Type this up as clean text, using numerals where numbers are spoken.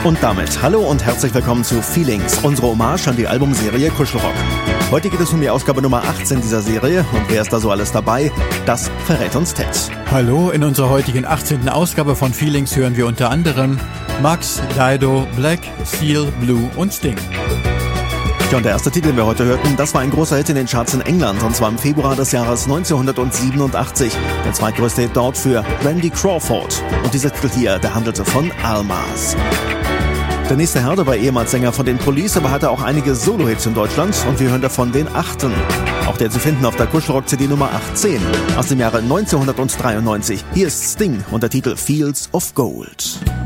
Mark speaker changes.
Speaker 1: Und damit hallo und herzlich willkommen zu Feelings, unsere Hommage an die Albumserie Kuschelrock. Heute geht es um die Ausgabe Nummer 18 dieser Serie und wer ist da so alles dabei? Das verrät uns Ted.
Speaker 2: Hallo, in unserer heutigen 18. Ausgabe von Feelings hören wir unter anderem Max, Dido, Black, Seal, Blue und Sting.
Speaker 1: Ja, und der erste Titel, den wir heute hörten, das war ein großer Hit in den Charts in England und zwar im Februar des Jahres 1987. Der zweitgrößte Hit dort für Randy Crawford. Und dieser Titel hier, der handelte von Almas. Der nächste Herr war ehemals Sänger von den Police, aber hatte auch einige Solo-Hits in Deutschland und wir hören davon den 8. Auch der zu finden auf der Kuschelrock-CD Nummer 18 aus dem Jahre 1993. Hier ist Sting und der Titel Fields of Gold.